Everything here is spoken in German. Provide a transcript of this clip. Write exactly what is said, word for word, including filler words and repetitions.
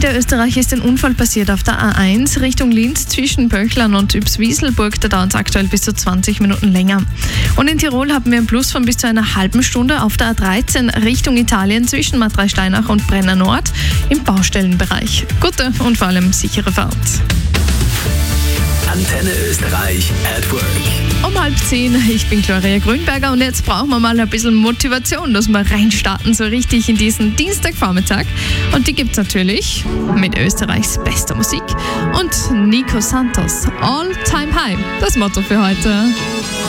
Niederösterreich ist ein Unfall passiert auf der A eins Richtung Linz zwischen Böchlern und Ybbs-Wieselburg. Da dauert es aktuell bis zu zwanzig Minuten länger. Und in Tirol haben wir einen Plus von bis zu einer halben Stunde auf der A dreizehn Richtung Italien zwischen Matrei-Steinach und Brenner Nord im Baustellenbereich. Gute und vor allem sichere Fahrt. Antenne Österreich at Work. Um halb zehn, ich bin Gloria Grünberger und jetzt brauchen wir mal ein bisschen Motivation, dass wir reinstarten so richtig in diesen Dienstagvormittag. Und die gibt's natürlich mit Österreichs bester Musik und Nico Santos, All Time High, das Motto für heute.